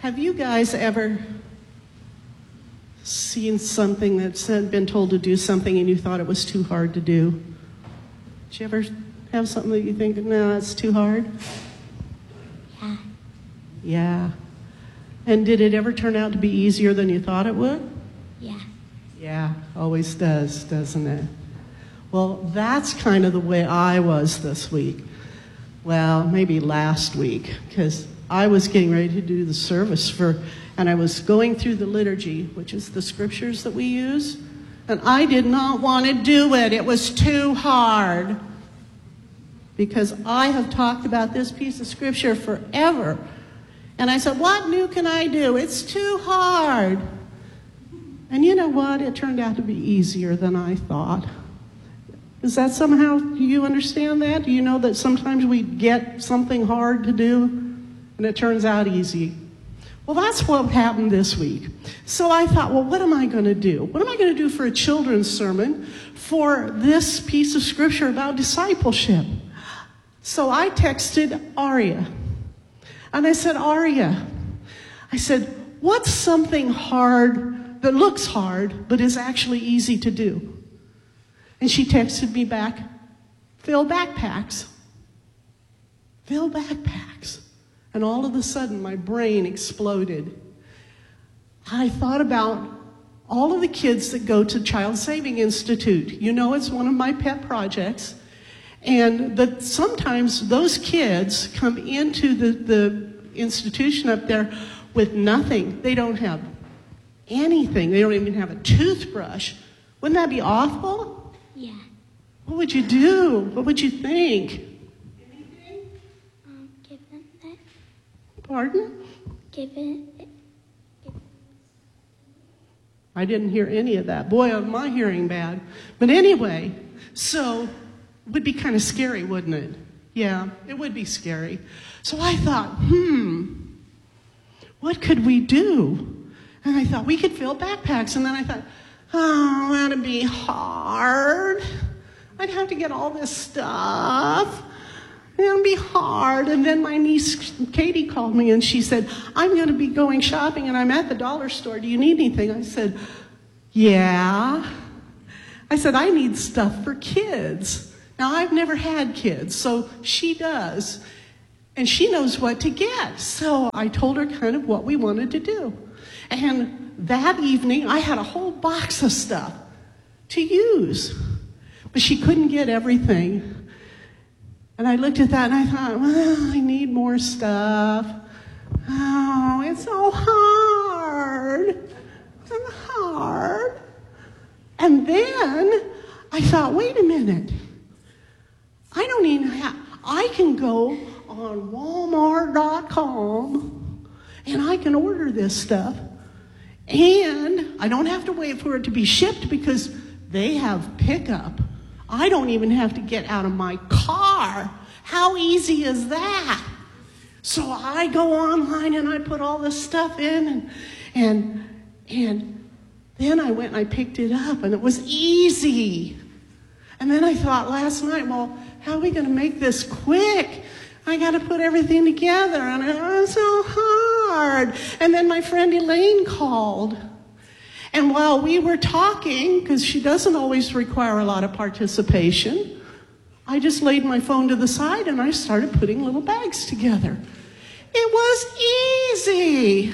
Have you guys ever seen something that's been told to do something and you thought it was too hard to do? Did you ever have something that you think, no, it's too hard? Yeah. Yeah. And did it ever turn out to be easier than you thought it would? Yeah. Yeah, always does, doesn't it? Well, that's kind of the way I was this week. Well, maybe last week, because I was getting ready to do the service and I was going through the liturgy, which is the scriptures that we use, and I did not want to do it. It was too hard. Because I have talked about this piece of scripture forever. And I said, what new can I do? It's too hard. And you know what? It turned out to be easier than I thought. Is that somehow, do you understand that? Do you know that sometimes we get something hard to do and it turns out easy? Well, that's what happened this week. So I thought, well, what am I going to do? What am I going to do for a children's sermon for this piece of scripture about discipleship? So I texted Aria. And I said, Aria, I said, what's something hard that looks hard but is actually easy to do? And she texted me back, fill backpacks. Fill backpacks. And all of a sudden, my brain exploded. I thought about all of the kids that go to Child Saving Institute. You know, it's one of my pet projects. And that sometimes those kids come into the institution up there with nothing. They don't have anything. They don't even have a toothbrush. Wouldn't that be awful? Yeah. What would you do? What would you think? Anything? Give them that. Pardon? Give it. I didn't hear any of that. Boy, am I hearing bad. But anyway, so it would be kind of scary, wouldn't it? Yeah, it would be scary. So I thought, what could we do? And I thought, we could fill backpacks. And then I thought, oh, that'd be hard. I'd have to get all this stuff. It'd be hard. And then my niece, Katie, called me and she said, I'm going to be going shopping and I'm at the dollar store. Do you need anything? I said, yeah. I said, I need stuff for kids. Now, I've never had kids, so she does. And she knows what to get. So I told her kind of what we wanted to do. And that evening, I had a whole box of stuff to use. But she couldn't get everything. And I looked at that and I thought, well, I need more stuff. Oh, it's so hard. It's hard. And then I thought, wait a minute. I don't even have, I can go on Walmart.com and I can order this stuff. And I don't have to wait for it to be shipped because they have pickup. I don't even have to get out of my car. How easy is that? So I go online and I put all this stuff in and then I went and I picked it up and it was easy. And then I thought last night, well, how are we going to make this quick? I got to put everything together and it was so hard. And then my friend Elaine called. And while we were talking, because she doesn't always require a lot of participation, I just laid my phone to the side and I started putting little bags together. It was easy.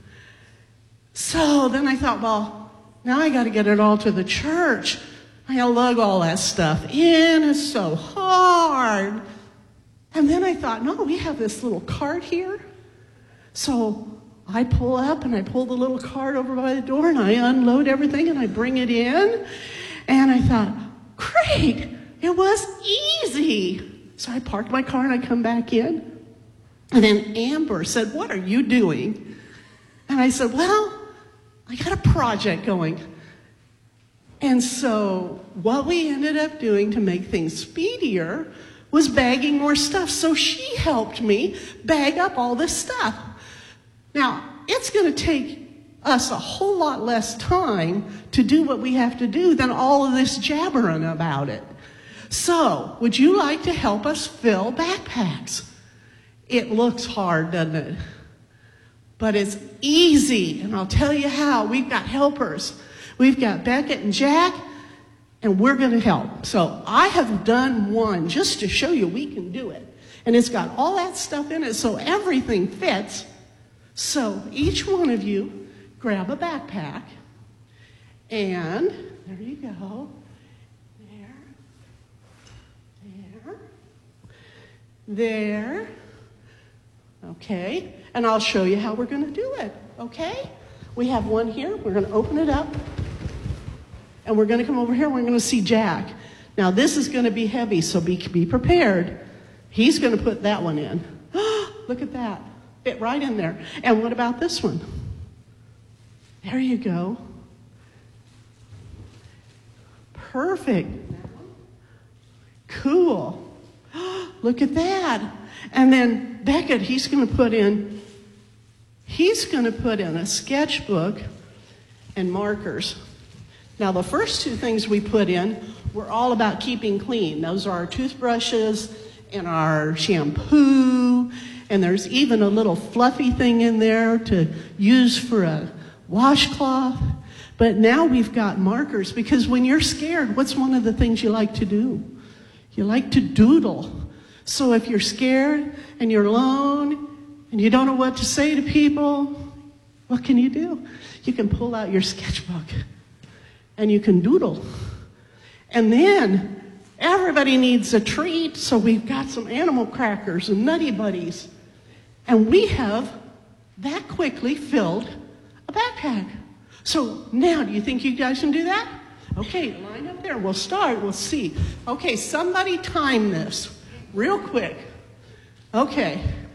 So then I thought, well, now I got to get it all to the church. I got to lug all that stuff in. It's so hard. And then I thought, no, we have this little cart here. So I pull up and I pull the little cart over by the door and I unload everything and I bring it in. And I thought, great, it was easy. So I parked my car and I come back in. And then Amber said, what are you doing? And I said, well, I got a project going. And so what we ended up doing to make things speedier was bagging more stuff. So she helped me bag up all this stuff. Now, it's going to take us a whole lot less time to do what we have to do than all of this jabbering about it. So, would you like to help us fill backpacks? It looks hard, doesn't it? But it's easy, and I'll tell you how. We've got helpers. We've got Beckett and Jack, and we're going to help. So I have done one just to show you we can do it. And it's got all that stuff in it so everything fits. So each one of you grab a backpack, and there you go. There. Okay, and I'll show you how we're going to do it, okay? We have one here. We're going to open it up, and we're going to come over here, and we're going to see Jack. Now, this is going to be heavy, so be prepared. He's going to put that one in. Look at that. Fit right in there. And what about this one? There you go. Perfect. Cool. Look at that. And then Beckett, he's going to put in a sketchbook and markers. Now, the first two things we put in were all about keeping clean. Those are our toothbrushes and our shampoo, and there's even a little fluffy thing in there to use for a washcloth. But now we've got markers, because when you're scared, what's one of the things you like to do? You like to doodle. So if you're scared and you're alone and you don't know what to say to people, what can you do? You can pull out your sketchbook and you can doodle. And then everybody needs a treat, so we've got some animal crackers and Nutty Buddies. And we have that quickly filled a backpack. So now, do you think you guys can do that? Okay, line up there. We'll start. We'll see. Okay, somebody time this real quick. Okay,